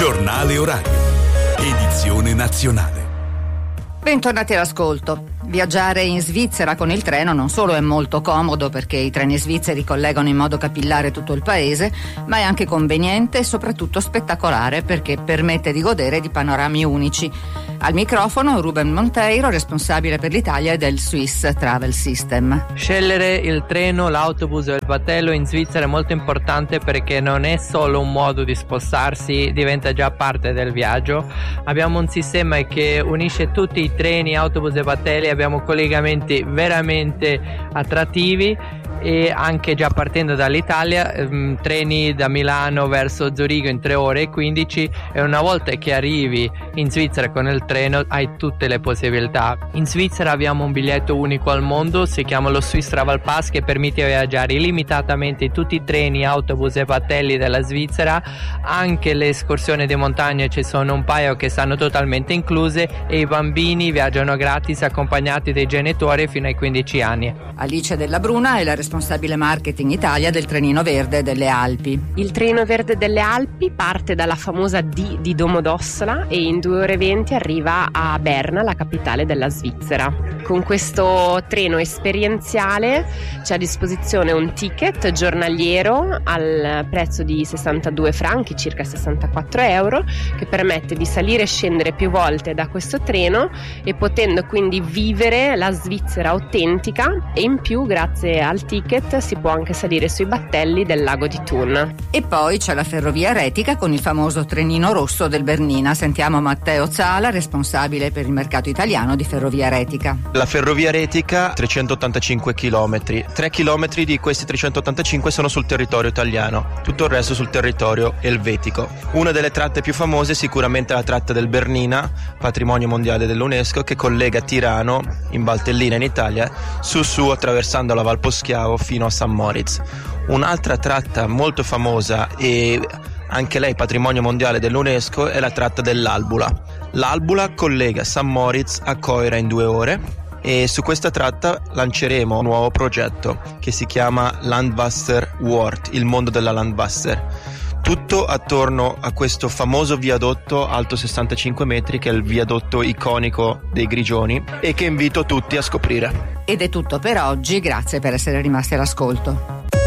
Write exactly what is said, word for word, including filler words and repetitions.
Giornale orario, edizione nazionale. Bentornati all'ascolto. Viaggiare in Svizzera con il treno non solo è molto comodo perché i treni svizzeri collegano in modo capillare tutto il paese, ma è anche conveniente e soprattutto spettacolare perché permette di godere di panorami unici. Al microfono Ruben Monteiro, responsabile per l'Italia del Swiss Travel System. Scegliere il treno, l'autobus o il battello in Svizzera è molto importante perché non è solo un modo di spostarsi, diventa già parte del viaggio. Abbiamo un sistema che unisce tutti i treni, autobus e battelli, abbiamo collegamenti veramente attrattivi e anche già partendo dall'Italia ehm, treni da Milano verso Zurigo in tre ore e quindici, e una volta che arrivi in Svizzera con il treno hai tutte le possibilità. In Svizzera abbiamo un biglietto unico al mondo, si chiama lo Swiss Travel Pass, che permette di viaggiare illimitatamente in tutti i treni, autobus e battelli della Svizzera. Anche le escursioni di montagna, ci sono un paio che stanno totalmente incluse e i bambini viaggiano gratis accompagnati dai genitori fino ai quindici anni. Alice Della Bruna è la responsabile marketing Italia del Trenino Verde delle Alpi. Il Trenino Verde delle Alpi parte dalla famosa D di Domodossola e in due ore e venti arriva a Berna, la capitale della Svizzera. Con questo treno esperienziale c'è a disposizione un ticket giornaliero al prezzo di sessantadue franchi, circa sessantaquattro euro, che permette di salire e scendere più volte da questo treno e potendo quindi vivere la Svizzera autentica, e in più grazie al ticket si può anche salire sui battelli del lago di Thun. E poi c'è la ferrovia retica con il famoso trenino rosso del Bernina. Sentiamo Matteo Zala, responsabile per il mercato italiano di ferrovia retica. La ferrovia retica trecentottantacinque chilometri, tre chilometri di questi trecentottantacinque sono sul territorio italiano, tutto il resto sul territorio elvetico. Una delle tratte più famose è sicuramente la tratta del Bernina, patrimonio mondiale dell'UNESCO, che collega Tirano in Valtellina in Italia su su attraversando la Val Poschiavo fino a San Moritz. Un'altra tratta molto famosa e anche lei patrimonio mondiale dell'UNESCO è la tratta dell'Albula. L'Albula collega San Moritz a Coira in due ore e su questa tratta lanceremo un nuovo progetto che si chiama Landwasser World, il mondo della Landwasser. Tutto attorno a questo famoso viadotto alto sessantacinque metri che è il viadotto iconico dei Grigioni e che invito tutti a scoprire. Ed è tutto per oggi, grazie per essere rimasti all'ascolto.